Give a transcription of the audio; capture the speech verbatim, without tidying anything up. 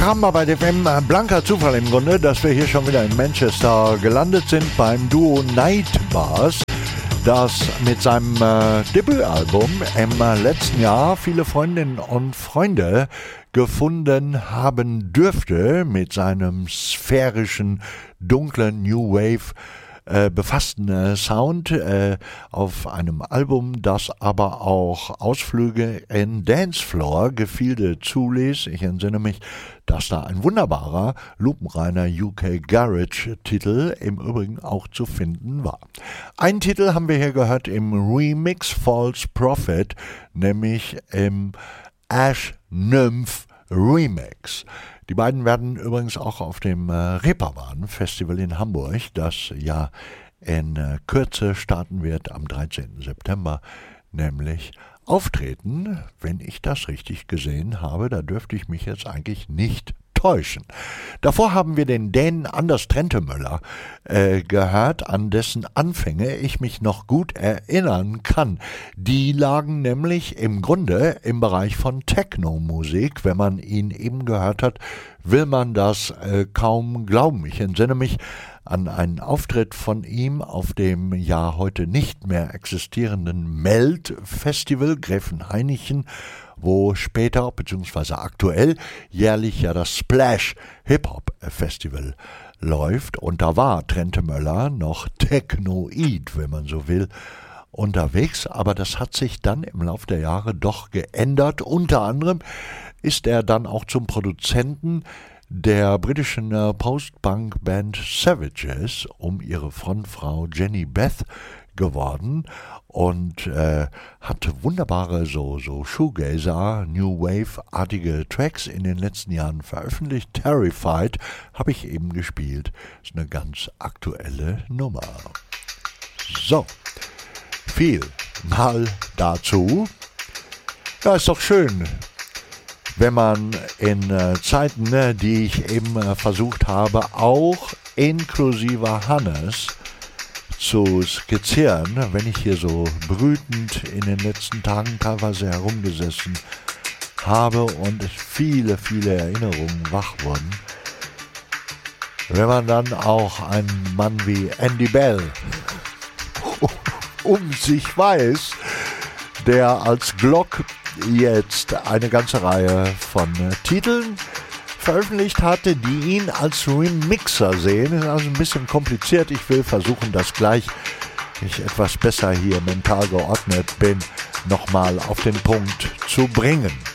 kam mal bei D F M blanker Zufall im Grunde, dass wir hier schon wieder in Manchester gelandet sind beim Duo Nightbars, das mit seinem äh, Debütalbum im äh, letzten Jahr viele Freundinnen und Freunde gefunden haben dürfte, mit seinem sphärischen, dunklen New Wave Äh, befassten äh, Sound äh, auf einem Album, das aber auch Ausflüge in Dancefloor Gefilde zuließ. Ich entsinne mich, dass da ein wunderbarer, lupenreiner U K Garage Titel im Übrigen auch zu finden war. Einen Titel haben wir hier gehört im Remix False Prophet, nämlich im Ash Nymph Remix. Die beiden werden übrigens auch auf dem äh, Reeperbahn Festival in Hamburg, das ja in äh, Kürze starten wird am dreizehnten September, nämlich auftreten, wenn ich das richtig gesehen habe. Da dürfte ich mich jetzt eigentlich nicht täuschen. Davor haben wir den Dänen Anders Trentemøller äh, gehört, an dessen Anfänge ich mich noch gut erinnern kann. Die lagen nämlich im Grunde im Bereich von Techno-Musik. Wenn man ihn eben gehört hat, will man das äh, kaum glauben. Ich entsinne mich an einen Auftritt von ihm auf dem ja heute nicht mehr existierenden Melt-Festival Gräfenhainichen, wo später bzw. aktuell jährlich ja das Splash Hip-Hop-Festival läuft. Und da war Trentemøller noch Technoid, wenn man so will, unterwegs. Aber das hat sich dann im Laufe der Jahre doch geändert. Unter anderem ist er dann auch zum Produzenten der britischen äh, Post-Punk-Band Savages um ihre Frontfrau Jenny Beth geworden und äh, hat wunderbare so, so Shoegazer, New Wave-artige Tracks in den letzten Jahren veröffentlicht. Terrified habe ich eben gespielt. Ist eine ganz aktuelle Nummer. So, viel mal dazu. Ja, ist doch schön, wenn man in äh, Zeiten, ne, die ich eben äh, versucht habe, auch inklusive Hannes zu skizzieren, wenn ich hier so brütend in den letzten Tagen teilweise herumgesessen habe und viele, viele Erinnerungen wach wurden. Wenn man dann auch einen Mann wie Andy Bell um sich weiß, der als Glock jetzt eine ganze Reihe von äh, Titeln veröffentlicht hatte, die ihn als Remixer sehen. Ist also ein bisschen kompliziert. Ich will versuchen, das gleich, wenn ich etwas besser hier mental geordnet bin, nochmal auf den Punkt zu bringen.